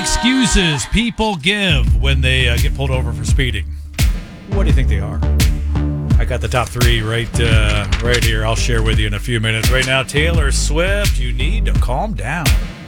excuses people give when they get pulled over for speeding. What do you think they are? I got the top three right here. I'll share with you in a few minutes. Right now, Taylor Swift, You Need to Calm Down.